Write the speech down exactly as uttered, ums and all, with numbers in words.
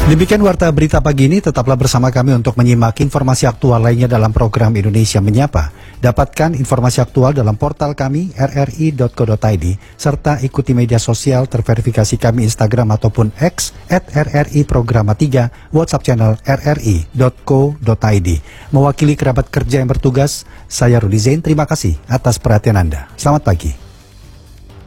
Demikian Warta Berita Pagi ini, tetaplah bersama kami untuk menyimak informasi aktual lainnya dalam program Indonesia Menyapa. Dapatkan informasi aktual dalam portal kami r r i titik co titik i d serta ikuti media sosial terverifikasi kami Instagram ataupun X at r r i programa tiga, WhatsApp channel r r i titik co titik i d. Mewakili kerabat kerja yang bertugas, saya Rudi Zain, terima kasih atas perhatian Anda. Selamat pagi.